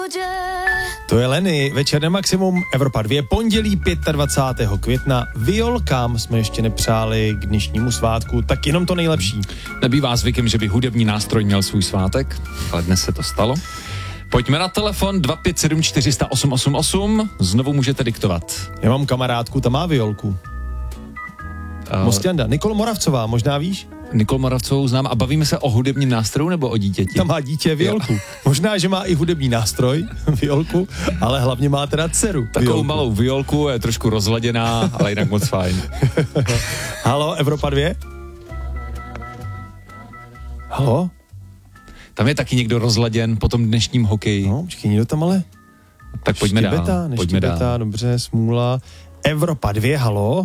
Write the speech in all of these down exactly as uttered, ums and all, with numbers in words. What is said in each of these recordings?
To je Lenny, večer na maximum, Evropa dva, pondělí dvacátého pátého května. Violkám jsme ještě nepřáli k dnešnímu svátku, tak jenom to nejlepší. Nebývá zvykem, že by hudební nástroj měl svůj svátek, ale dnes se to stalo. Pojďme na telefon dva pět sedm čtyři nula osm osm osm, znovu můžete diktovat. Já mám kamarádku, ta má violku. Uh, Mosťanda, Nikol Moravcová, možná víš? Nikol Moravcovou znám a bavíme se o hudebním nástroju nebo o dítěti? Ta má dítě violku. Možná, že má i hudební nástroj, violku, ale hlavně má teda dceru. Takovou violku. Malou violku, je trošku rozladěná, ale jinak moc fajn. Halo, Evropa dva? Halo? Tam je taky někdo rozladěn po tom dnešním hokeji. No, počkej, někdo tam ale... Tak pojďme dál. Beta, pojďme beta, dál. Dobře, smůla. Evropa dva, halo?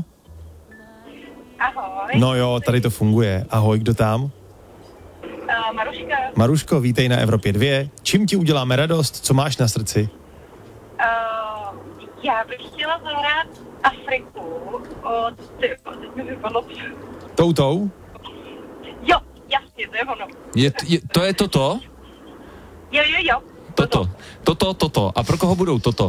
Ahoj. No jo, tady to funguje. Ahoj, kdo tam? Uh, Maruška. Maruško, vítej na Evropě dva. Čím ti uděláme radost? Co máš na srdci? Uh, já bych chtěla zahrát Afriku od... Ty, teď mi vypadlo... Toutou? Jo, jasně, to je ono. Je, je, to je toto? Jo, jo, jo. Toto. Toto, toto. A pro koho budou toto? Uh,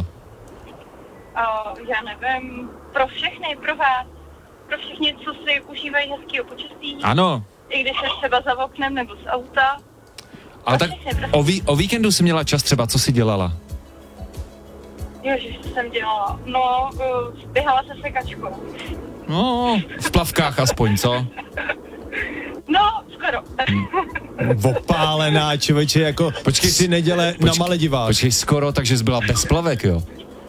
já nevím, pro všechny, pro vás. Pro všechny, co si užívají hezkýho počasí. Ano. I když je třeba za oknem nebo z auta. Ale tak o, ví, o víkendu jsi měla čas třeba, co jsi dělala? Ježiš, co jsem dělala? No, uh, běhala se sekačkou. No, v plavkách aspoň, co? No, skoro. Opálená, člověče, jako počkej si neděle počkej, na Maledivách. Počkej, skoro, takže jsi byla bez plavek, jo?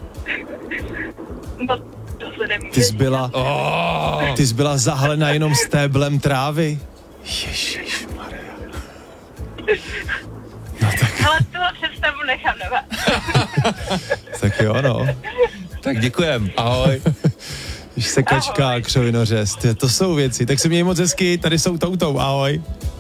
No, to se nemůže. Ty jsi byla, oh. ty jsi byla zahlena jenom stéblem trávy. Ježišmarja. No tak. Ale tuhle představu nechám na vás. Tak jo, no. Tak děkujem. Ahoj. Sekačka, křovinořez, to jsou věci. Tak se měj moc hezky, tady jsou toutou, ahoj.